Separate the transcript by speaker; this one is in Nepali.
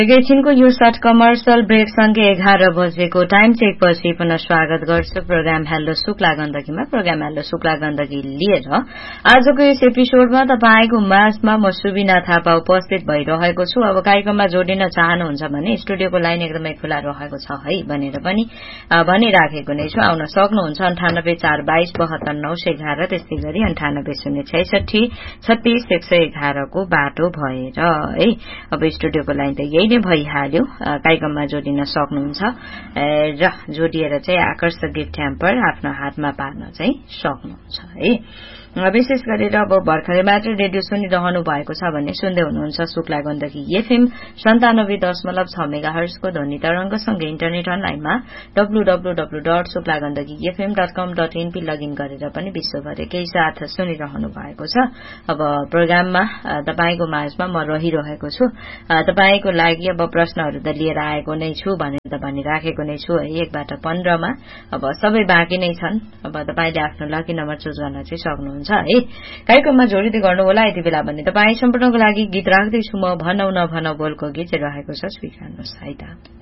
Speaker 1: एकैछिनको यो सर्ट कमर्सियल ब्रेक सँगै 11 बजेको टाइम चेकपछि पुनः स्वागत गर्छु programme hello Shukla गण्डकीमा। Programme hello Shukla Gandaki लिएर आजको यस एपिसोडमा तपाईको माझमा म सुबिना थापा उपस्थित भइरहेको छु। अब कार्यक्रममा जोडिन चाहनुहुन्छ भने स्टुडियोको लाइन एकदमै खुला रहेको छ है भनेर पनि भनिराखेको नै छु। आउन सक्नुहुन्छ 9842272911 त्यस्तै गरी 9806636111 को बाटो भएर है। अब स्टुडियोको लाइन त यही नै भइहाल्यो। कार्यक्रममा जोडिन सक्नुहुन्छ र जोडिएर चाहिँ आकर्षक गिफ्ट ह्याम्पर आफ्नो हातमा पार्न चाहिँ सक्नुहुन्छ है। विशेष गरेर अब भर्खरै मात्र रेडियो सुनिरहनु भएको छ भने सुन्दै हुनुहुन्छ शुक्ला गण्डकी एफएम 97.6 मेगाहर्ज को ध्वनि तरंगसँगै इन्टरनेट अनलाइनमा www.suklagandakifm.com.np लगइन गरेर पनि विश्वभरिकै साथ सुनिरहनु भएको छ। अब प्रोग्राममा तपाईको माझमा म रहिरहेको छु। तपाईको लागि अब प्रश्नहरू त लिएर आएको नै छु भनेर त भनिराखेको नै छु है। 1 बाट 15 मा अब सबै बाँकी नै छन्। अब तपाईले आफ्नो लकी नम्बर चुज गर्न चाहिँ सक्नुहुन्छ है। कार्यक्रममा जोडिदै गर्नु होला यति बेला भने तपाई सम्पूर्णको लागि गीत राख्दैछु म। भनौ न भनौ बोलको गीत रहेको छ, स्वीकार्नुहोस् है त।